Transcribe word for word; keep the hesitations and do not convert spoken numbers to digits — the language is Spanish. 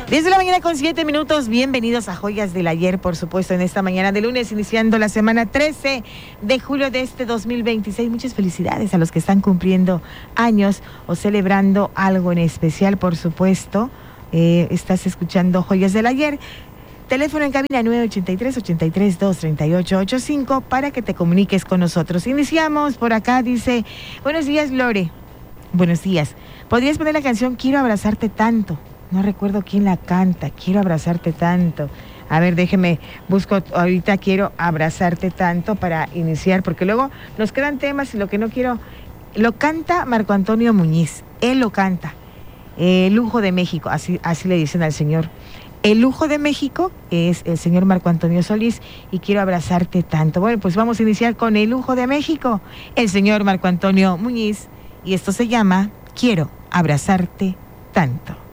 diez de la mañana con siete minutos, bienvenidos a Joyas del Ayer, por supuesto, en esta mañana de lunes, iniciando la semana trece de julio de este dos mil veintiséis. Muchas felicidades a los que están cumpliendo años o celebrando algo en especial, por supuesto. Eh, estás escuchando Joyas del Ayer. Teléfono en cabina nueve ochenta y tres, ochenta y tres, dos treinta y ocho ochenta y cinco para que te comuniques con nosotros. Iniciamos por acá, dice, buenos días, Lore. Buenos días. ¿Podrías poner la canción Quiero abrazarte tanto? No recuerdo quién la canta. Quiero abrazarte tanto. A ver, déjeme, busco ahorita Quiero abrazarte tanto para iniciar, porque luego nos quedan temas y lo que no quiero... Lo canta Marco Antonio Muñiz. Él lo canta. El lujo de México, así, así le dicen al señor. El lujo de México es el señor Marco Antonio Solís y Quiero abrazarte tanto. Bueno, pues vamos a iniciar con el lujo de México, el señor Marco Antonio Muñiz, y esto se llama Quiero abrazarte tanto.